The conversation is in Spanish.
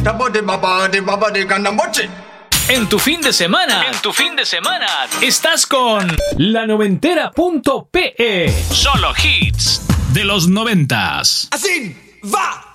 En tu fin de semana, estás con La Noventera.pe. Solo hits de los 90s. Así va.